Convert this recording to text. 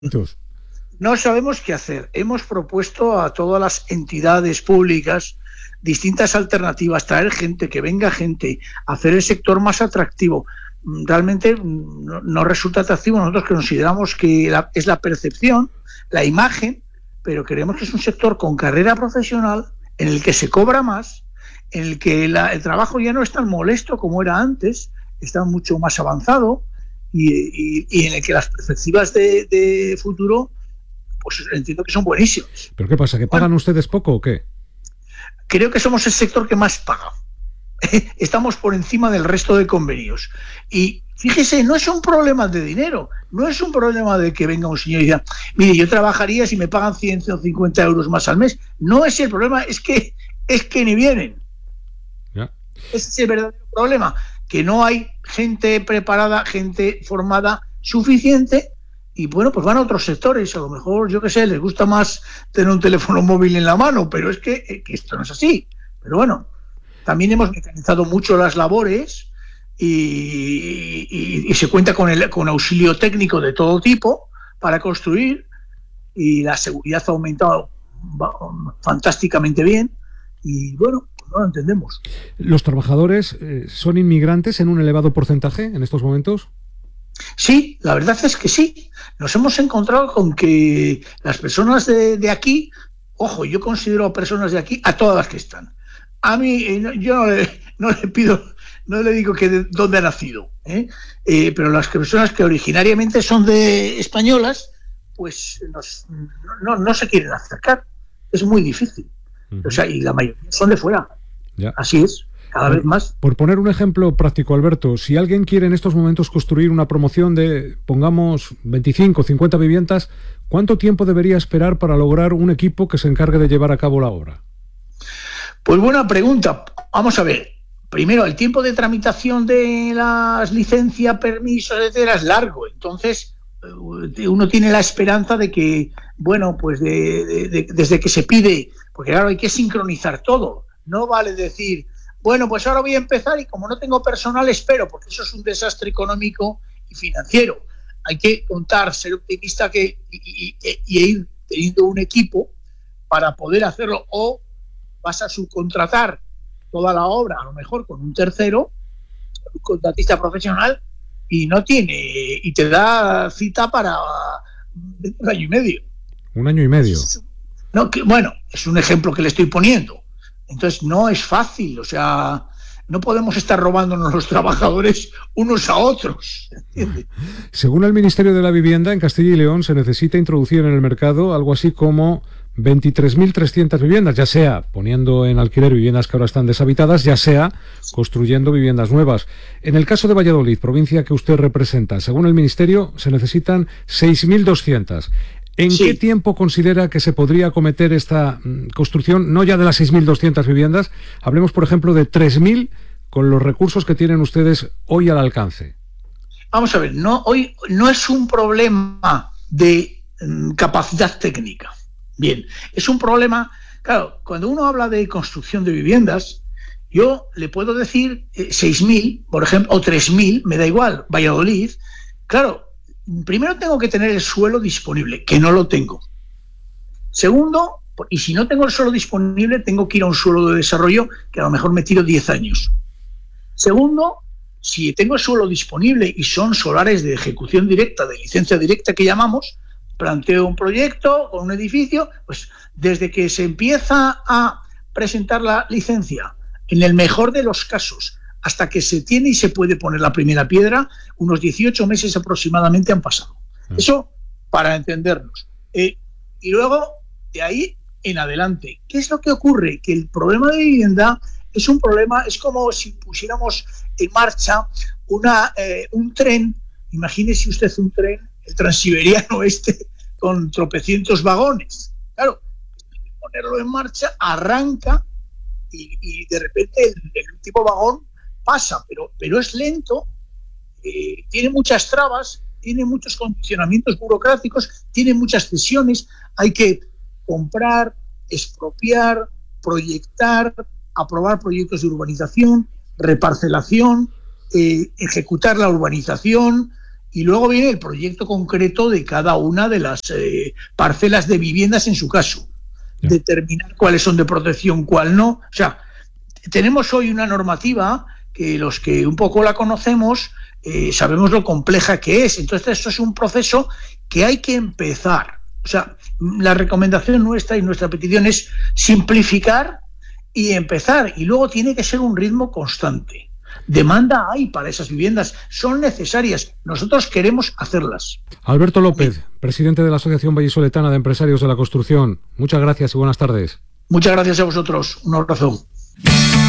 No sabemos qué hacer. Hemos propuesto a todas las entidades públicas distintas alternativas, traer gente, que venga gente, hacer el sector más atractivo. Realmente no resulta atractivo. Nosotros que consideramos que es la percepción, la imagen, pero creemos que es un sector con carrera profesional, en el que se cobra más, en el que el trabajo ya no es tan molesto como era antes, está mucho más avanzado y en el que las perspectivas de futuro, pues entiendo que son buenísimas. ¿Pero qué pasa? ¿Que pagan ustedes poco o qué? Creo que somos el sector que más paga. Estamos por encima del resto de convenios. Y fíjese, no es un problema de dinero, no es un problema de que venga un señor y diga, mire, yo trabajaría si me pagan 150 euros más al mes. No es el problema, es que ni vienen. Ya. Ese es el verdadero problema, que no hay gente preparada, gente formada suficiente. Y bueno, pues van a otros sectores, a lo mejor, yo qué sé, les gusta más tener un teléfono móvil en la mano, pero es que esto no es así. Pero bueno, también hemos mecanizado mucho las labores y se cuenta con auxilio técnico de todo tipo para construir, y la seguridad ha aumentado fantásticamente bien y bueno, pues no lo entendemos. ¿Los trabajadores son inmigrantes en un elevado porcentaje en estos momentos? Sí, la verdad es que sí. Nos hemos encontrado con que las personas de aquí, ojo, yo considero personas de aquí a todas las que están. A mí, yo no le pido, no le digo que de dónde ha nacido, pero las personas que originariamente son de españolas, pues no se quieren acercar. Es muy difícil. Uh-huh. O sea, y la mayoría son de fuera. Ya. Así es. Cada vez más. Por poner un ejemplo práctico, Alberto, si alguien quiere en estos momentos construir una promoción de, pongamos, 25 o 50 viviendas, ¿cuánto tiempo debería esperar para lograr un equipo que se encargue de llevar a cabo la obra? Pues buena pregunta. Vamos a ver. Primero, el tiempo de tramitación de las licencias, permisos, etcétera, es largo. Entonces, uno tiene la esperanza de que, bueno, pues desde que se pide, porque claro, hay que sincronizar todo. No vale decir, bueno, pues ahora voy a empezar y como no tengo personal espero, porque eso es un desastre económico y financiero. Hay que contar, ser optimista y ir teniendo un equipo para poder hacerlo, o vas a subcontratar toda la obra, a lo mejor con un tercero, un contratista profesional, y te da cita para un año y medio. ¿Un año y medio? No, bueno, es un ejemplo que le estoy poniendo. Entonces no es fácil, o sea, no podemos estar robándonos los trabajadores unos a otros, ¿entiendes? Según el Ministerio de la Vivienda, en Castilla y León se necesita introducir en el mercado algo así como 23.300 viviendas, ya sea poniendo en alquiler viviendas que ahora están deshabitadas, ya sea construyendo viviendas nuevas. En el caso de Valladolid, provincia que usted representa, según el Ministerio, se necesitan 6.200. ¿En qué tiempo considera que se podría acometer esta construcción, no ya de las 6.200 viviendas, hablemos, por ejemplo, de 3.000 con los recursos que tienen ustedes hoy al alcance? Vamos a ver, hoy no es un problema de capacidad técnica. Bien, es un problema, claro, cuando uno habla de construcción de viviendas, yo le puedo decir 6.000, por ejemplo, o 3.000, me da igual, Valladolid, claro. Primero tengo que tener el suelo disponible, que no lo tengo. Segundo, y si no tengo el suelo disponible, tengo que ir a un suelo de desarrollo que a lo mejor me tiro 10 años. Segundo, si tengo el suelo disponible y son solares de ejecución directa, de licencia directa que llamamos, planteo un proyecto con un edificio, pues desde que se empieza a presentar la licencia, en el mejor de los casos, hasta que se tiene y se puede poner la primera piedra, unos 18 meses aproximadamente han pasado. Eso para entendernos. Y luego, de ahí en adelante, ¿qué es lo que ocurre? Que el problema de vivienda es un problema, es como si pusiéramos en marcha un tren. Imagínese usted un tren, el transiberiano con tropecientos vagones. Claro, ponerlo en marcha, arranca y de repente el último vagón pasa, pero es lento, tiene muchas trabas, tiene muchos condicionamientos burocráticos, tiene muchas cesiones, hay que comprar, expropiar, proyectar, aprobar proyectos de urbanización, reparcelación, ejecutar la urbanización, y luego viene el proyecto concreto de cada una de las parcelas de viviendas en su caso. Determinar cuáles son de protección, cuál no. O sea, tenemos hoy una normativa que los que un poco la conocemos sabemos lo compleja que es. Entonces esto es un proceso que hay que empezar. O sea, la recomendación nuestra y nuestra petición es simplificar y empezar. Y luego tiene que ser un ritmo constante. Demanda hay para esas viviendas, son necesarias. Nosotros queremos hacerlas. Alberto López, presidente de la Asociación Vallisoletana de Empresarios de la Construcción. Muchas gracias y buenas tardes. Muchas gracias a vosotros. Un abrazo.